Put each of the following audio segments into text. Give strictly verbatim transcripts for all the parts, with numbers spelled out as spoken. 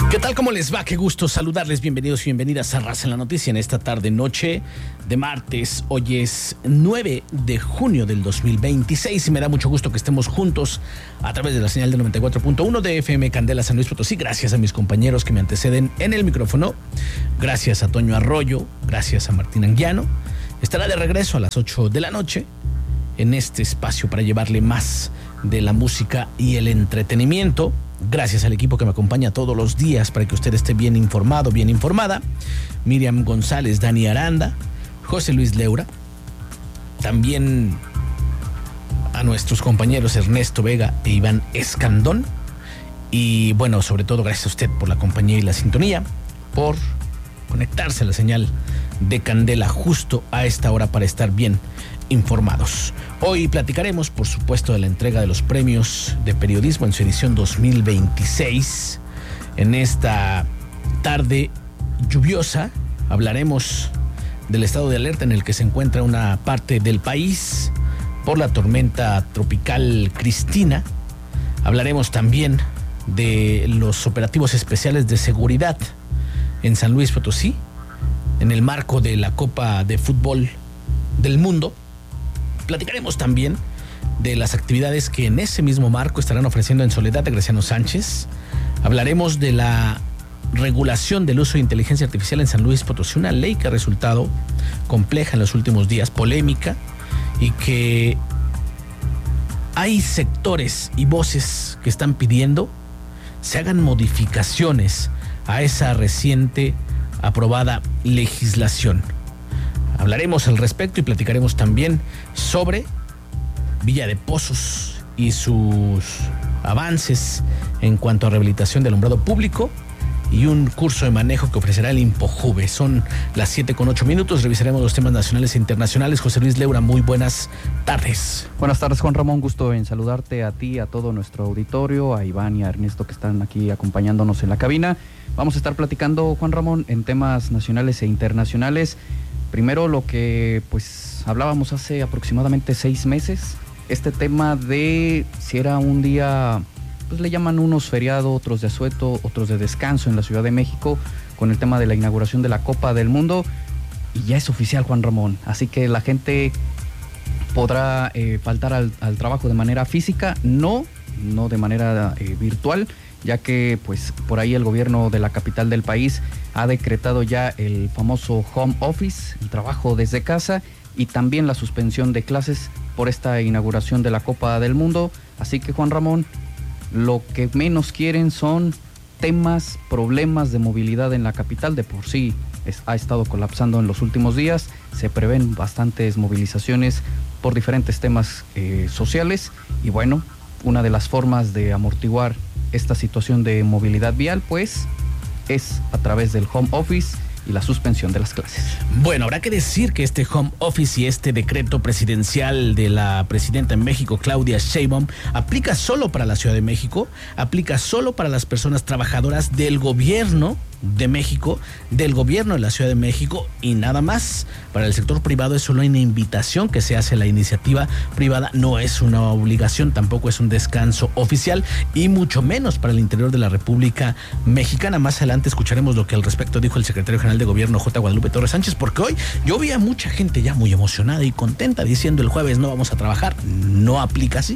¿Qué tal? ¿Cómo les va? Qué gusto saludarles. Bienvenidos y bienvenidas a Raza en la Noticia en esta tarde noche de martes. Hoy es nueve de junio del dos mil veintiséis y me da mucho gusto que estemos juntos a través de la señal de noventa y cuatro punto uno de F M Candela San Luis Potosí. Gracias a mis compañeros que me anteceden en el micrófono. Gracias a Toño Arroyo. Gracias a Martín Anguiano. Estará de regreso a las ocho de la noche en este espacio para llevarle más de la música y el entretenimiento. Gracias al equipo que me acompaña todos los días para que usted esté bien informado, bien informada. Miriam González, Dani Aranda, José Luis Leura. También a nuestros compañeros Ernesto Vega e Iván Escandón. Y bueno, sobre todo gracias a usted por la compañía y la sintonía, por conectarse a la señal de Candela justo a esta hora para estar bien informados. Hoy platicaremos, por supuesto, de la entrega de los premios de periodismo en su edición dos mil veintiséis. En esta tarde lluviosa hablaremos del estado de alerta en el que se encuentra una parte del país por la tormenta tropical Cristina. Hablaremos también de los operativos especiales de seguridad en San Luis Potosí en el marco de la Copa de Fútbol del Mundo. Platicaremos también de las actividades que en ese mismo marco estarán ofreciendo en Soledad de Graciano Sánchez. Hablaremos de la regulación del uso de inteligencia artificial en San Luis Potosí, una ley que ha resultado compleja en los últimos días, polémica, y que hay sectores y voces que están pidiendo se hagan modificaciones a esa reciente aprobada legislación. Hablaremos al respecto y platicaremos también sobre Villa de Pozos y sus avances en cuanto a rehabilitación del alumbrado público y un curso de manejo que ofrecerá el IMPOJUVE. Son las siete con ocho minutos. Revisaremos los temas nacionales e internacionales. José Luis Leura, muy buenas tardes. Buenas tardes, Juan Ramón. Gusto en saludarte a ti, a todo nuestro auditorio, a Iván y a Ernesto que están aquí acompañándonos en la cabina. Vamos a estar platicando, Juan Ramón, en temas nacionales e internacionales. Primero, lo que pues hablábamos hace aproximadamente seis meses, este tema de si era un día, pues le llaman unos feriado, otros de asueto, otros de descanso en la Ciudad de México, con el tema de la inauguración de la Copa del Mundo, y ya es oficial, Juan Ramón, así que la gente podrá eh, faltar al, al trabajo de manera física, no, no de manera eh, virtual, ya que pues por ahí el gobierno de la capital del país ha decretado ya el famoso home office, el trabajo desde casa, y también la suspensión de clases por esta inauguración de la Copa del Mundo. Así que, Juan Ramón, lo que menos quieren son temas, problemas de movilidad en la capital. De por sí es, ha estado colapsando en los últimos días, se prevén bastantes movilizaciones por diferentes temas eh, sociales, y bueno, una de las formas de amortiguar esta situación de movilidad vial, pues, es a través del home office y la suspensión de las clases. Bueno, habrá que decir que este home office y este decreto presidencial de la presidenta en México, Claudia Sheinbaum, aplica solo para la Ciudad de México, aplica solo para las personas trabajadoras del gobierno de México, del gobierno de la Ciudad de México, y nada más. Para el sector privado es solo una invitación que se hace a la iniciativa privada, no es una obligación, tampoco es un descanso oficial, y mucho menos para el interior de la República Mexicana. Más adelante escucharemos lo que al respecto dijo el secretario general de Gobierno, J. Guadalupe Torres Sánchez, porque hoy yo vi a mucha gente ya muy emocionada y contenta diciendo el jueves no vamos a trabajar. No aplica así.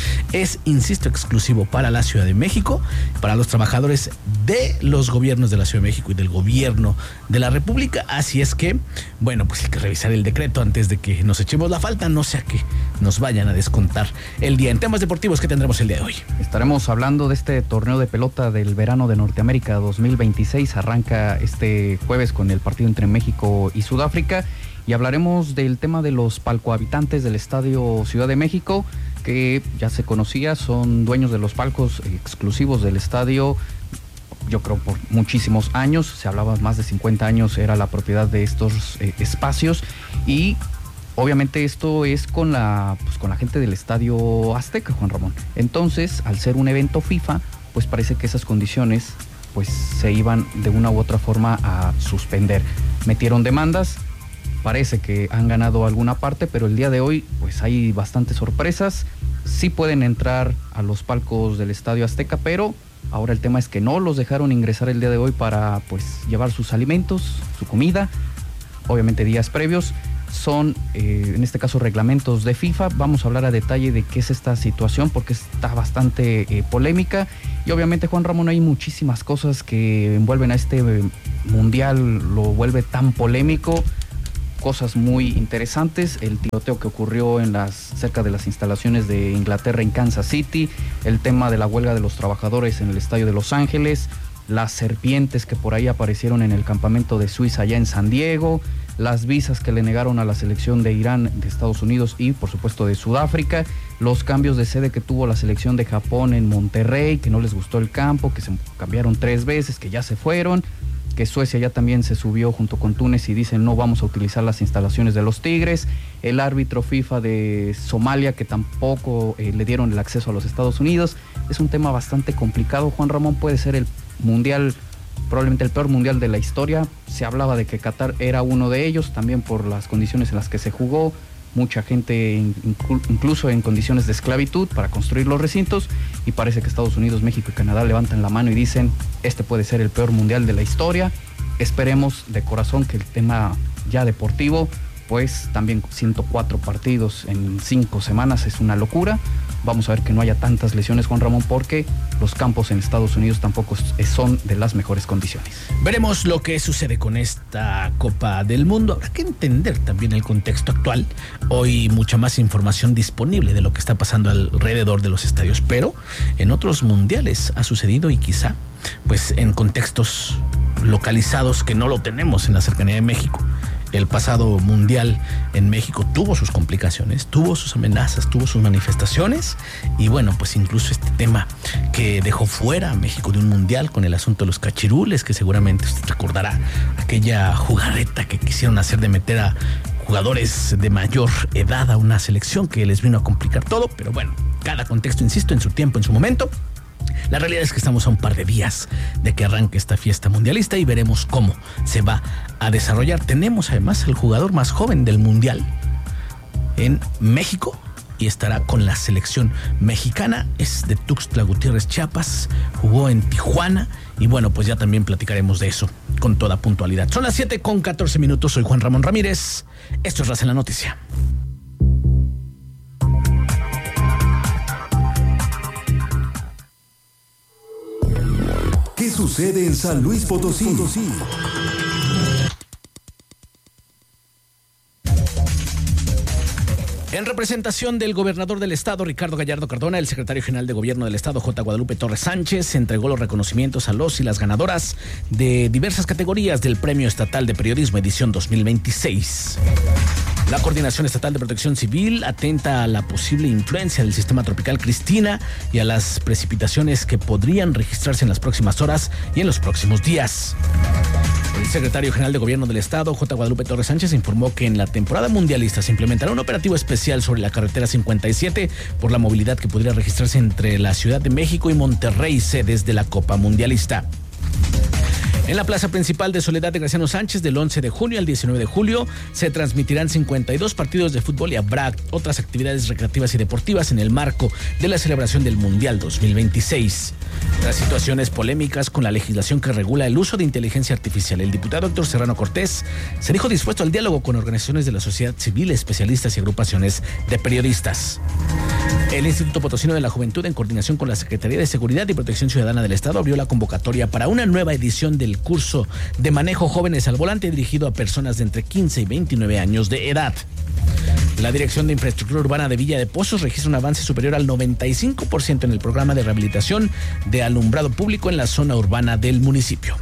Es, insisto, exclusivo para la Ciudad de México, para los trabajadores de los gobiernos de la Ciudad de México y del gobierno de la República. Así es que, bueno, pues hay que revisar el decreto antes de que nos echemos la falta, no sea que nos vayan a descontar el día. En temas deportivos, ¿qué tendremos el día de hoy? Estaremos hablando de este torneo de pelota del verano de Norteamérica dos mil veintiséis. Arranca este jueves con el partido entre México y Sudáfrica, y hablaremos del tema de los palcohabitantes del Estadio Ciudad de México, que ya se conocía, son dueños de los palcos exclusivos del estadio, yo creo por muchísimos años, se hablaba más de cincuenta años, era la propiedad de estos eh, espacios, y obviamente esto es con la, pues, con la gente del Estadio Azteca, Juan Ramón. Entonces, al ser un evento FIFA, pues parece que esas condiciones pues se iban de una u otra forma a suspender. Metieron demandas, parece que han ganado alguna parte, pero el día de hoy pues hay bastantes sorpresas. Sí pueden entrar a los palcos del Estadio Azteca, pero Ahora el tema es que no los dejaron ingresar el día de hoy para pues llevar sus alimentos, su comida, obviamente días previos. Son, eh, en este caso, reglamentos de FIFA. Vamos a hablar a detalle de qué es esta situación porque está bastante eh, polémica. Y obviamente, Juan Ramón, hay muchísimas cosas que envuelven a este eh, mundial, lo vuelve tan polémico. Cosas muy interesantes, el tiroteo que ocurrió en las, cerca de las instalaciones de Inglaterra en Kansas City, el tema de la huelga de los trabajadores en el estadio de Los Ángeles, las serpientes que por ahí aparecieron en el campamento de Suiza allá en San Diego, las visas que le negaron a la selección de Irán, de Estados Unidos y por supuesto de Sudáfrica, los cambios de sede que tuvo la selección de Japón en Monterrey, que no les gustó el campo, que se cambiaron tres veces, que ya se fueron, que Suecia ya también se subió junto con Túnez y dicen no vamos a utilizar las instalaciones de los Tigres, el árbitro FIFA de Somalia que tampoco eh, le dieron el acceso a los Estados Unidos. Es un tema bastante complicado, Juan Ramón. Puede ser el mundial, probablemente el peor mundial de la historia. Se hablaba de que Qatar era uno de ellos, también por las condiciones en las que se jugó, mucha gente incluso en condiciones de esclavitud para construir los recintos, y parece que Estados Unidos, México y Canadá levantan la mano y dicen este puede ser el peor mundial de la historia. Esperemos de corazón que el tema ya deportivo, pues también ciento cuatro partidos en cinco semanas es una locura. Vamos a ver que no haya tantas lesiones, Juan Ramón, porque los campos en Estados Unidos tampoco son de las mejores condiciones. Veremos lo que sucede con esta Copa del Mundo. Habrá que entender también el contexto actual. Hoy mucha más información disponible de lo que está pasando alrededor de los estadios, pero en otros mundiales ha sucedido y quizá pues en contextos localizados que no lo tenemos en la cercanía de México. El pasado mundial en México tuvo sus complicaciones, tuvo sus amenazas, tuvo sus manifestaciones y bueno, pues incluso este tema que dejó fuera a México de un mundial con el asunto de los cachirules, que seguramente usted recordará aquella jugarreta que quisieron hacer de meter a jugadores de mayor edad a una selección que les vino a complicar todo, pero bueno, cada contexto, insisto, en su tiempo, en su momento. La realidad es que estamos a un par de días de que arranque esta fiesta mundialista y veremos cómo se va a desarrollar. Tenemos además al jugador más joven del mundial en México y estará con la selección mexicana. Es de Tuxtla Gutiérrez, Chiapas, jugó en Tijuana y bueno, pues ya también platicaremos de eso con toda puntualidad. Son las siete con catorce minutos, soy Juan Ramón Ramírez, esto es Raza en la Noticia. ¿Qué sucede en San Luis Potosí? En representación del gobernador del estado, Ricardo Gallardo Cardona, el secretario general de gobierno del estado, J. Guadalupe Torres Sánchez, entregó los reconocimientos a los y las ganadoras de diversas categorías del Premio Estatal de Periodismo edición dos mil veintiséis. La Coordinación Estatal de Protección Civil atenta a la posible influencia del sistema tropical Cristina y a las precipitaciones que podrían registrarse en las próximas horas y en los próximos días. El secretario general de Gobierno del Estado, J. Guadalupe Torres Sánchez, informó que en la temporada mundialista se implementará un operativo especial sobre la carretera cincuenta y siete por la movilidad que podría registrarse entre la Ciudad de México y Monterrey, sedes de la Copa Mundialista. En la plaza principal de Soledad de Graciano Sánchez, del once de junio al diecinueve de julio, se transmitirán cincuenta y dos partidos de fútbol y habrá otras actividades recreativas y deportivas en el marco de la celebración del Mundial dos mil veintiséis. Tras situaciones polémicas con la legislación que regula el uso de inteligencia artificial, el diputado Héctor Serrano Cortés se dijo dispuesto al diálogo con organizaciones de la sociedad civil, especialistas y agrupaciones de periodistas. El Instituto Potosino de la Juventud, en coordinación con la Secretaría de Seguridad y Protección Ciudadana del Estado, abrió la convocatoria para una nueva edición del curso de manejo jóvenes al volante dirigido a personas de entre quince y veintinueve años de edad. La Dirección de Infraestructura Urbana de Villa de Pozos registra un avance superior al noventa y cinco por ciento en el programa de rehabilitación de alumbrado público en la zona urbana del municipio.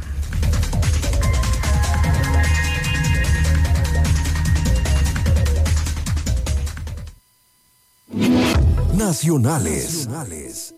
Nacionales. Nacionales.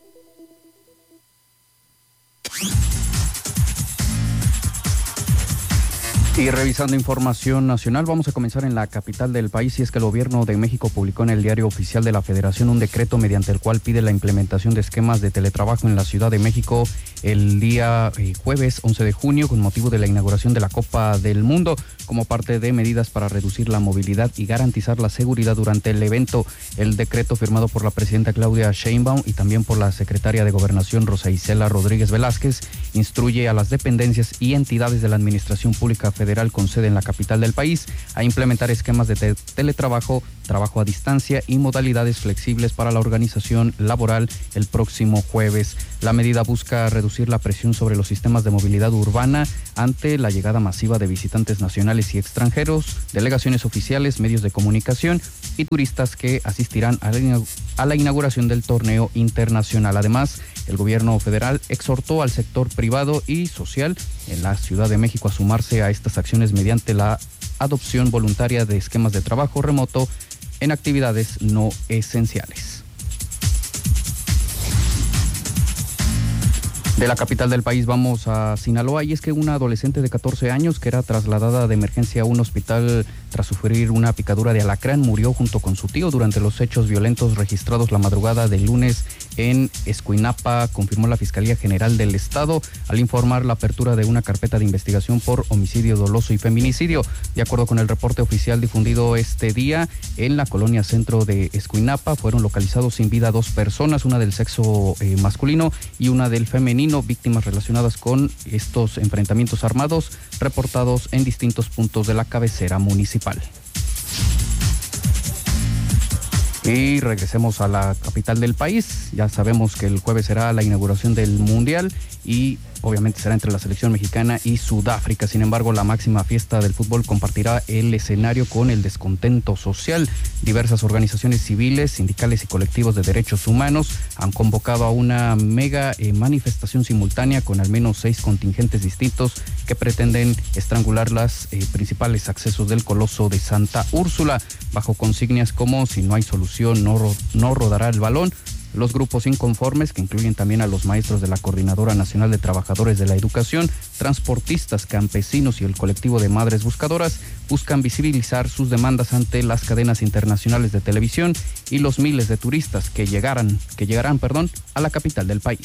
Y revisando información nacional, vamos a comenzar en la capital del país, y es que el gobierno de México publicó en el Diario Oficial de la Federación un decreto mediante el cual pide la implementación de esquemas de teletrabajo en la Ciudad de México el día eh, jueves once de junio con motivo de la inauguración de la Copa del Mundo, como parte de medidas para reducir la movilidad y garantizar la seguridad durante el evento. El decreto, firmado por la presidenta Claudia Sheinbaum y también por la secretaria de Gobernación Rosa Isela Rodríguez Velázquez, instruye a las dependencias y entidades de la Administración Pública Federal con sede en la capital del país a implementar esquemas de te- teletrabajo, trabajo a distancia y modalidades flexibles para la organización laboral el próximo jueves. La medida busca reducir la presión sobre los sistemas de movilidad urbana ante la llegada masiva de visitantes nacionales y extranjeros, delegaciones oficiales, medios de comunicación y turistas que asistirán a la, a la inauguración del torneo internacional. Además, el gobierno federal exhortó al sector privado y social en la Ciudad de México a sumarse a estas acciones mediante la adopción voluntaria de esquemas de trabajo remoto en actividades no esenciales. De la capital del país vamos a Sinaloa, y es que una adolescente de catorce años que era trasladada de emergencia a un hospital tras sufrir una picadura de alacrán murió junto con su tío durante los hechos violentos registrados la madrugada del lunes en Escuinapa, confirmó la Fiscalía General del Estado al informar la apertura de una carpeta de investigación por homicidio doloso y feminicidio. De acuerdo con el reporte oficial difundido este día, en la colonia centro de Escuinapa fueron localizados sin vida dos personas, una del sexo eh, masculino y una del femenino, víctimas relacionadas con estos enfrentamientos armados reportados en distintos puntos de la cabecera municipal. Y regresemos a la capital del país. Ya sabemos que el jueves será la inauguración del Mundial y obviamente será entre la selección mexicana y Sudáfrica. Sin embargo, la máxima fiesta del fútbol compartirá el escenario con el descontento social. Diversas organizaciones civiles, sindicales y colectivos de derechos humanos han convocado a una mega eh, manifestación simultánea con al menos seis contingentes distintos que pretenden estrangular los eh, principales accesos del Coloso de Santa Úrsula, bajo consignas como: si no hay solución, no, ro- no rodará el balón. Los grupos inconformes, que incluyen también a los maestros de la Coordinadora Nacional de Trabajadores de la Educación, transportistas, campesinos y el colectivo de madres buscadoras, buscan visibilizar sus demandas ante las cadenas internacionales de televisión y los miles de turistas que llegarán, que llegarán, perdón, a la capital del país.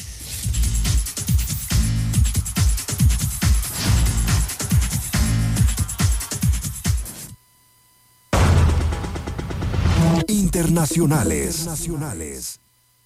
Internacionales. Internacionales.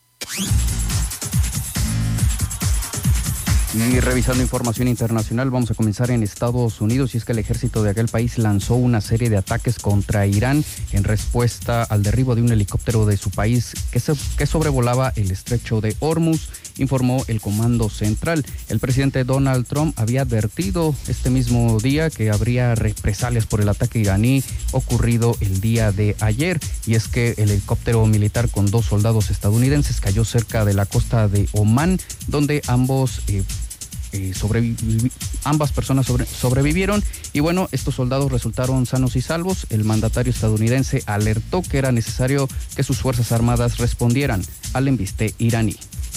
Y revisando información internacional, vamos a comenzar en Estados Unidos, y es que el ejército de aquel país lanzó una serie de ataques contra Irán en respuesta al derribo de un helicóptero de su país que, se, que sobrevolaba el estrecho de Hormuz, informó el Comando Central. El presidente Donald Trump había advertido este mismo día que habría represalias por el ataque iraní ocurrido el día de ayer, y es que el helicóptero militar con dos soldados estadounidenses cayó cerca de la costa de Omán, donde ambos eh, Eh, sobrevivi- ambas personas sobre- sobrevivieron y bueno, estos soldados resultaron sanos y salvos. El mandatario estadounidense alertó que era necesario que sus fuerzas armadas respondieran al embiste iraní.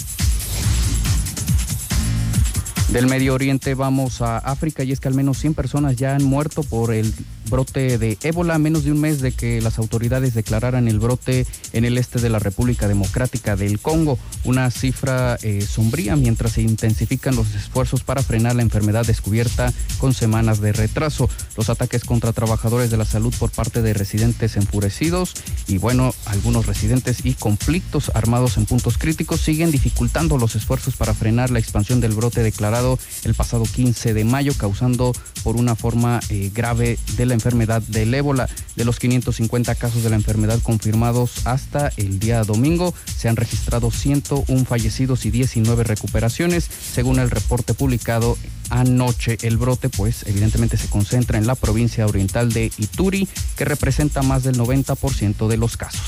Del Medio Oriente vamos a África, y es que al menos cien personas ya han muerto por el brote de ébola, menos de un mes de que las autoridades declararan el brote en el este de la República Democrática del Congo, una cifra eh, sombría mientras se intensifican los esfuerzos para frenar la enfermedad descubierta con semanas de retraso. Los ataques contra trabajadores de la salud por parte de residentes enfurecidos y bueno, algunos residentes y conflictos armados en puntos críticos siguen dificultando los esfuerzos para frenar la expansión del brote declarado el pasado quince de mayo, causando por una forma eh, grave de la enfermedad del ébola. De los quinientos cincuenta casos de la enfermedad confirmados hasta el día domingo, se han registrado ciento uno fallecidos y diecinueve recuperaciones, según el reporte publicado anoche. El brote, pues, evidentemente se concentra en la provincia oriental de Ituri, que representa más del noventa por ciento de los casos.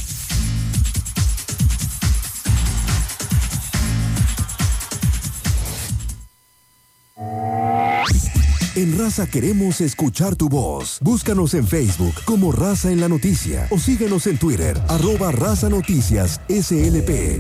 En Raza queremos escuchar tu voz. Búscanos en Facebook como Raza en la Noticia o síguenos en Twitter, arroba Raza Noticias S L P.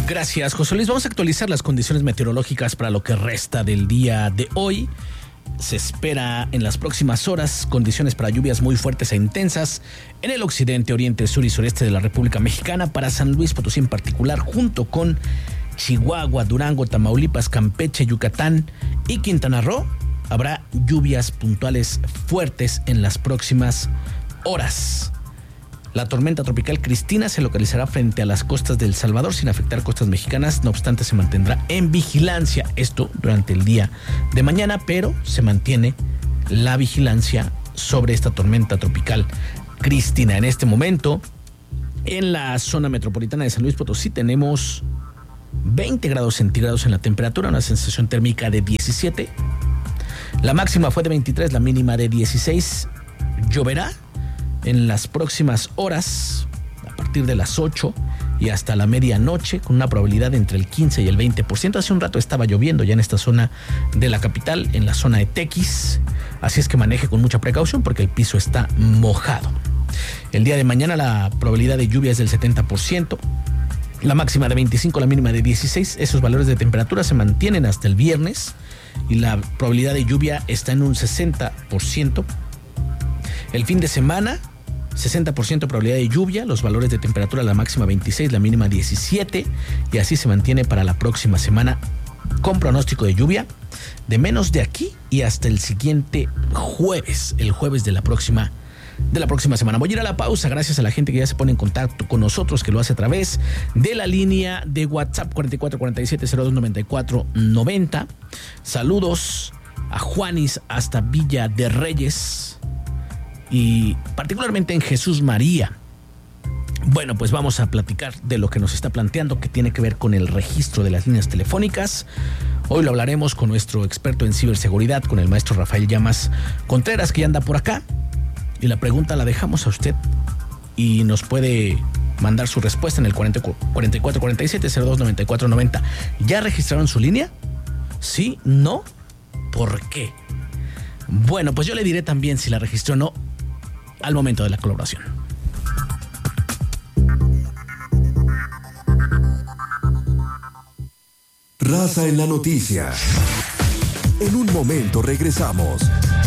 Gracias, José Luis. Vamos a actualizar las condiciones meteorológicas para lo que resta del día de hoy. Se espera en las próximas horas condiciones para lluvias muy fuertes e intensas en el occidente, oriente, sur y sureste de la República Mexicana, para San Luis Potosí en particular, junto con Chihuahua, Durango, Tamaulipas, Campeche, Yucatán y Quintana Roo. Habrá lluvias puntuales fuertes en las próximas horas. La tormenta tropical Cristina se localizará frente a las costas de El Salvador sin afectar costas mexicanas. No obstante, se mantendrá en vigilancia, esto durante el día de mañana, pero se mantiene la vigilancia sobre esta tormenta tropical Cristina. En este momento, en la zona metropolitana de San Luis Potosí tenemos veinte grados centígrados en la temperatura, una sensación térmica de diecisiete. La máxima fue de veintitrés, la mínima de dieciséis. Lloverá en las próximas horas, a partir de las ocho y hasta la medianoche, con una probabilidad entre el quince y el veinte por ciento. Hace un rato estaba lloviendo ya en esta zona de la capital, en la zona de Tequis, así es que maneje con mucha precaución porque el piso está mojado. El día de mañana la probabilidad de lluvia es del setenta por ciento, la máxima de veinticinco, la mínima de dieciséis. Esos valores de temperatura se mantienen hasta el viernes y la probabilidad de lluvia está en un sesenta por ciento. El fin de semana, sesenta por ciento probabilidad de lluvia, los valores de temperatura, la máxima veintiséis, la mínima diecisiete, y así se mantiene para la próxima semana, con pronóstico de lluvia de menos de aquí y hasta el siguiente jueves, el jueves de la próxima de la próxima semana. Voy a ir a la pausa, gracias a la gente que ya se pone en contacto con nosotros, que lo hace a través de la línea de WhatsApp cuarenta y cuatro cuarenta y siete cero dos noventa y cuatro noventa. Saludos a Juanis hasta Villa de Reyes y particularmente en Jesús María. Bueno, pues vamos a platicar de lo que nos está planteando, que tiene que ver con el registro de las líneas telefónicas. Hoy lo hablaremos con nuestro experto en ciberseguridad, con el maestro Rafael Llamas Contreras, que ya anda por acá. Y la pregunta la dejamos a usted y nos puede mandar su respuesta en el cuarenta y cuatro cuarenta y siete cero dos noventa y cuatro noventa. ¿Ya registraron su línea? ¿Sí? ¿No? ¿Por qué? Bueno, pues yo le diré también si la registró o no al momento de la colaboración. Raza en la noticia. En un momento regresamos.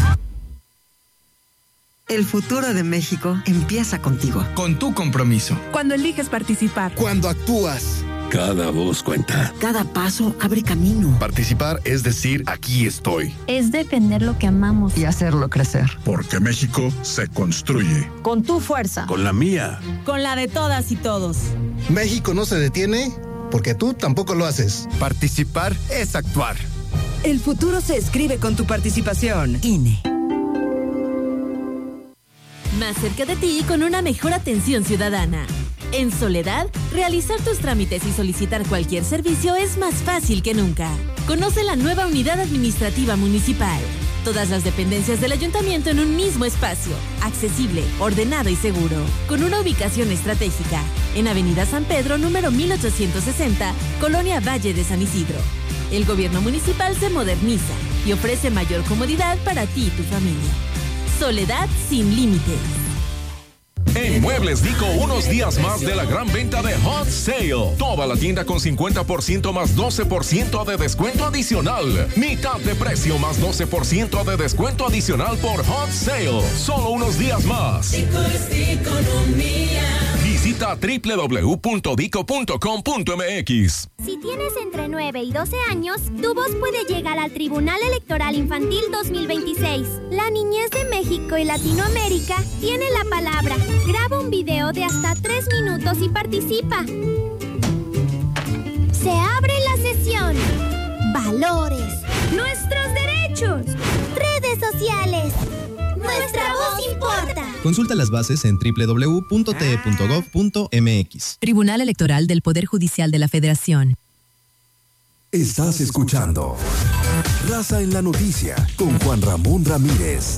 El futuro de México empieza contigo. Con tu compromiso. Cuando eliges participar. Cuando actúas. Cada voz cuenta. Cada paso abre camino. Participar es decir, aquí estoy. Es defender lo que amamos. Y hacerlo crecer. Porque México se construye. Con tu fuerza. Con la mía. Con la de todas y todos. México no se detiene porque tú tampoco lo haces. Participar es actuar. El futuro se escribe con tu participación. I N E. Más cerca de ti con una mejor atención ciudadana. En Soledad, realizar tus trámites y solicitar cualquier servicio es más fácil que nunca. Conoce la nueva unidad administrativa municipal. Todas las dependencias del ayuntamiento en un mismo espacio, accesible, ordenado y seguro, con una ubicación estratégica, en Avenida San Pedro, número mil ochocientos sesenta, Colonia Valle de San Isidro. El gobierno municipal se moderniza y ofrece mayor comodidad para ti y tu familia. Soledad sin límites. En Muebles Dico, unos días más de la gran venta de Hot Sale. Toda la tienda con cincuenta por ciento más doce por ciento de descuento adicional. Mitad de precio más doce por ciento de descuento adicional por Hot Sale. Solo unos días más. Dico es economía. Visita doble u doble u doble u punto dico punto com punto m x. Si tienes entre nueve y doce años, tu voz puede llegar al Tribunal Electoral Infantil dos mil veintiséis. La niñez de México y Latinoamérica tiene la palabra. Graba un video de hasta tres minutos y participa. Se abre la sesión. Valores. Nuestros derechos. Redes sociales. Nuestra voz importa. Consulta las bases en doble u doble u doble u punto t e punto gov punto m x. Tribunal Electoral del Poder Judicial de la Federación. Estás escuchando Raza en la Noticia con Juan Ramón Ramírez.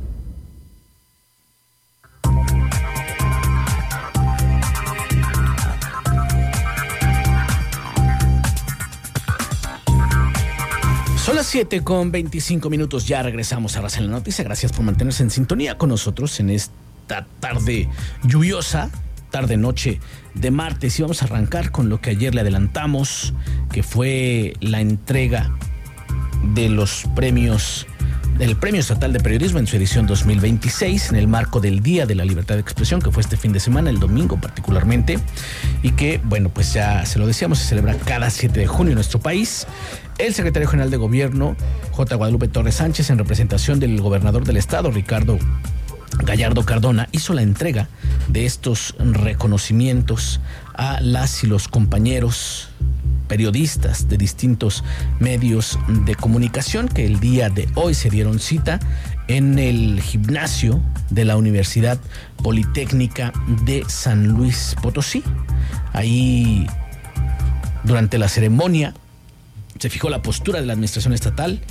Son las siete con veinticinco minutos, ya regresamos a Raza en la Noticia. Gracias por mantenerse en sintonía con nosotros en esta tarde lluviosa, tarde-noche de martes y vamos a arrancar con lo que ayer le adelantamos, que fue la entrega de los premios del Premio Estatal de Periodismo en su edición dos mil veintiséis, en el marco del Día de la Libertad de Expresión, que fue este fin de semana, el domingo particularmente, y que, bueno, pues ya se lo decíamos, se celebra cada siete de junio en nuestro país. El secretario general de Gobierno, J. Guadalupe Torres Sánchez, en representación del gobernador del estado, Ricardo Gallardo Cardona, hizo la entrega de estos reconocimientos a las y los compañeros periodistas de distintos medios de comunicación que el día de hoy se dieron cita en el gimnasio de la Universidad Politécnica de San Luis Potosí. Ahí, durante la ceremonia, se fijó la postura de la administración estatal